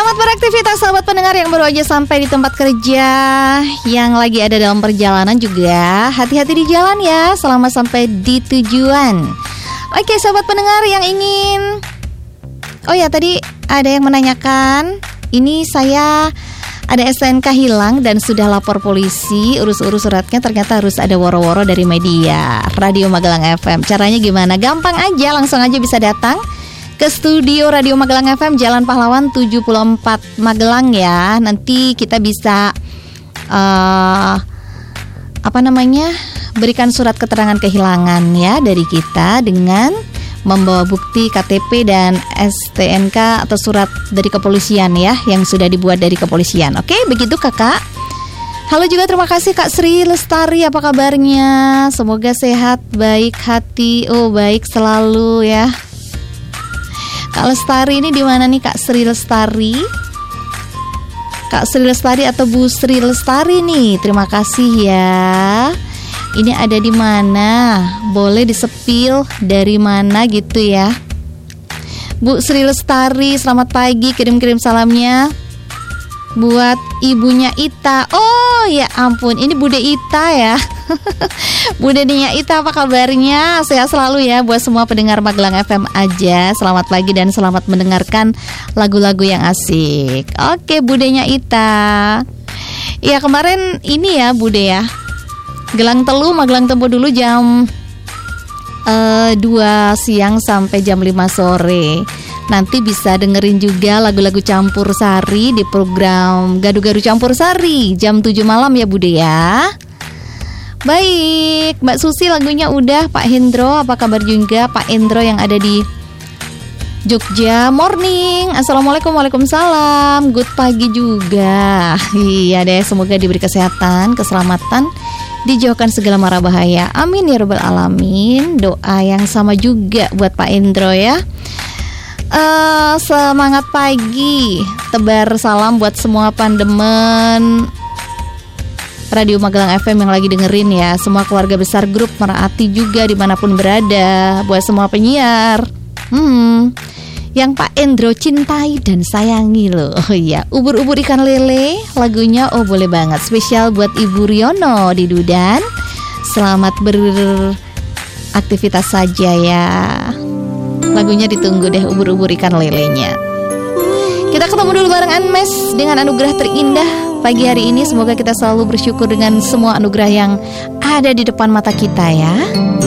Selamat beraktivitas sahabat pendengar yang baru aja sampai di tempat kerja, yang lagi ada dalam perjalanan juga. Hati-hati di jalan ya selama sampai di tujuan. Oke sahabat pendengar yang ingin, oh ya tadi ada yang menanyakan, ini saya ada STNK hilang dan sudah lapor polisi, urus-urus suratnya, ternyata harus ada woro-woro dari media Radio Magelang FM. Caranya gimana? Gampang aja, langsung aja bisa datang ke studio Radio Magelang FM Jalan Pahlawan 74 Magelang ya. Nanti kita bisa berikan surat keterangan kehilangan ya dari kita dengan membawa bukti KTP dan STNK atau surat dari kepolisian ya, yang sudah dibuat dari kepolisian. Oke, begitu kakak. Halo juga, terima kasih Kak Sri Lestari, apa kabarnya? Semoga sehat, baik hati. Oh, baik selalu ya. Kak Lestari ini di mana nih Kak Sri Lestari? Kak Sri Lestari atau Bu Sri Lestari nih? Terima kasih ya. Ini ada di mana? Boleh disepil dari mana gitu ya. Bu Sri Lestari, selamat pagi, kirim-kirim salamnya buat ibunya Ita. Oh ya ampun, ini Bude Ita ya. Budenya Ita, apa kabarnya? Sehat selalu ya buat semua pendengar Magelang FM aja. Selamat pagi dan selamat mendengarkan lagu-lagu yang asik. Oke, Budenya Ita. Ya kemarin ini ya Bude ya, Gelang Telu Magelang Tempo dulu jam 2 siang sampai jam 5 sore. Nanti bisa dengerin juga lagu-lagu campur sari di program Gadu-Gadu Campur Sari jam 7 malam ya Bude ya. Baik, Mbak Susi lagunya udah. Pak Hendro, apa kabar juga Pak Hendro yang ada di Jogja? Morning, assalamualaikum, waalaikumsalam. Good pagi juga. Iya deh, semoga diberi kesehatan, keselamatan, dijauhkan segala mara bahaya. Amin ya rabbal alamin. Doa yang sama juga buat Pak Hendro ya. Semangat pagi, tebar salam buat semua pandemen Radio Magelang FM yang lagi dengerin ya. Semua keluarga besar grup Meraati juga dimanapun berada. Buat semua penyiar yang Pak Endro cintai dan sayangi loh. Oh iya, ubur-ubur ikan lele lagunya oh boleh banget. Spesial buat Ibu Riono di Dudan. Selamat beraktivitas saja ya. Lagunya ditunggu deh, ubur-ubur ikan lelenya. Kita ketemu dulu bareng Anmes dengan anugerah terindah pagi hari ini. Semoga kita selalu bersyukur dengan semua anugerah yang ada di depan mata kita ya.